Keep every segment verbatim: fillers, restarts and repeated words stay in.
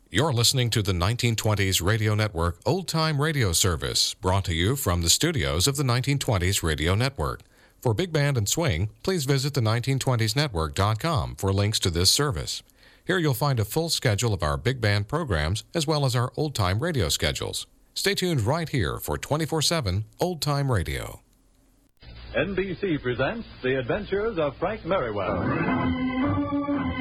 You're listening to the nineteen twenties Radio Network Old Time Radio Service, brought to you from the studios of the nineteen twenties Radio Network. For Big Band and Swing, please visit the nineteen twenties network dot com for links to this service. Here you'll find a full schedule of our big band programs as well as our old-time radio schedules. Stay tuned right here for twenty-four seven Old Time Radio. N B C presents The Adventures of Frank Merriwell.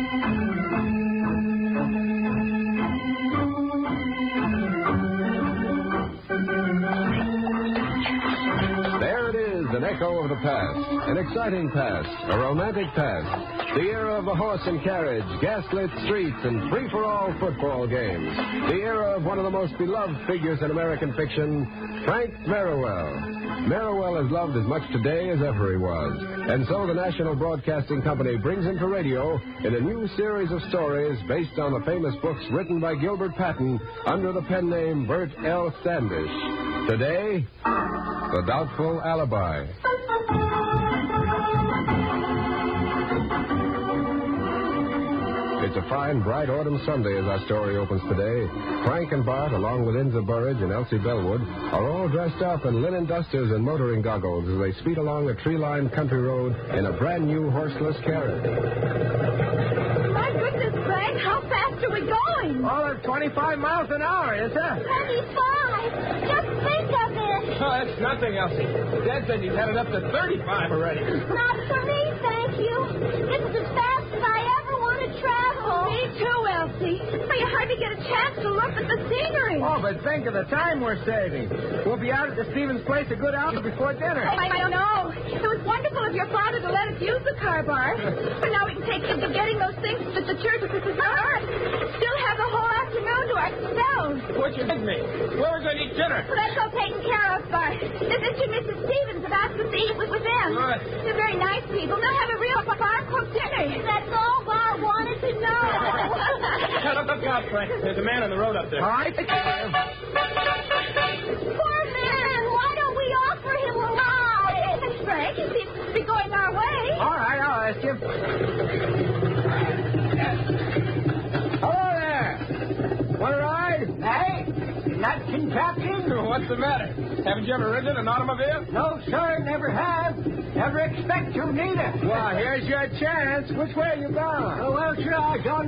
An echo of the past, an exciting past, a romantic past, the era of the horse and carriage, gaslit streets, and free-for-all football games, the era of one of the most beloved figures in American fiction, Frank Merriwell. Merriwell is loved as much today as ever he was, and so the National Broadcasting Company brings him to radio in a new series of stories based on the famous books written by Gilbert Patton under the pen name Bert L. Standish. Today, The Doubtful Alibi. It's a fine, bright autumn Sunday as our story opens today. Frank and Bart, along with Inza Burridge and Elsie Bellwood, are all dressed up in linen dusters and motoring goggles as they speed along a tree-lined country road in a brand-new horseless carriage. My goodness, Frank, how fast are we going? Oh, that's twenty-five miles an hour, is it? twenty-five! Just think of it! Oh, that's nothing, Elsie. Dad said he's had it up to thirty-five already. Not for me, thank you. This is as fast as I ever want to travel. Me too, Elsie. But you hardly get a chance to look at the scenery. Oh, but think of the time we're saving. We'll be out at the Stevens place a good hour before dinner. I, I know. It was wonderful of your father to let us use the car, Bart. But now we can take him to getting those things to the church with his heart. Still have the whole afternoon to ourselves. What you with me? Where we're going to eat dinner? Well, that's all taken care of, Bart. Mister and Missus Stevens have asked us to eat with, with them. Good. They're very nice people. They'll have a real bar-cooked dinner. That's all Bart wanted to know. Shut up, look out, Frank. There's a man on the road up there. All right. Poor man. Why don't we offer him a ride? Frank, he seems to be going our way. All right, I'll ask him. Hello there. Want a ride? Hey, not Kentucky? What's the matter? Haven't you ever ridden an automobile? No, sir, never have. Never expect to, neither. Well, here's your chance. Which way are you going? Oh, well, sure, I don't